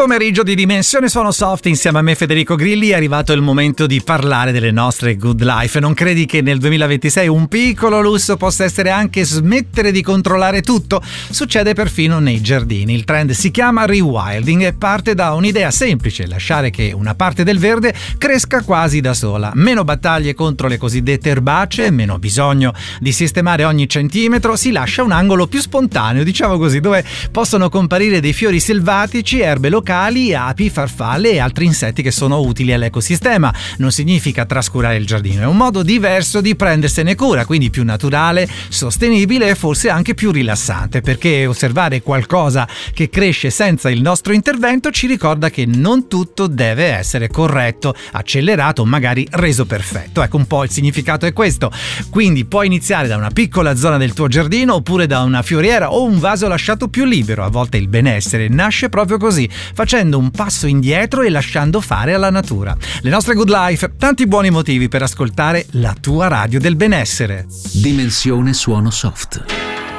pomeriggio di Dimensione Suono Soft insieme a me Federico Grilli. È arrivato il momento di parlare delle nostre good life. Non credi che nel 2026 un piccolo lusso possa essere anche smettere di controllare tutto? Succede perfino nei giardini. Il trend si chiama rewilding e parte da un'idea semplice: lasciare che una parte del verde cresca quasi da sola. Meno battaglie contro le cosiddette erbacee, meno bisogno di sistemare ogni centimetro, si lascia un angolo più spontaneo, diciamo così, dove possono comparire dei fiori selvatici, erbe locali, api, farfalle e altri insetti che sono utili all'ecosistema. Non significa trascurare il giardino, è un modo diverso di prendersene cura, quindi più naturale, sostenibile e forse anche più rilassante, perché osservare qualcosa che cresce senza il nostro intervento ci ricorda che non tutto deve essere corretto, accelerato, magari reso perfetto. Ecco, un po' il significato è questo. Quindi puoi iniziare da una piccola zona del tuo giardino oppure da una fioriera o un vaso lasciato più libero. A volte il benessere nasce proprio così, facendo un passo indietro e lasciando fare alla natura. Le nostre good life, tanti buoni motivi per ascoltare la tua radio del benessere. Dimensione Suono Soft.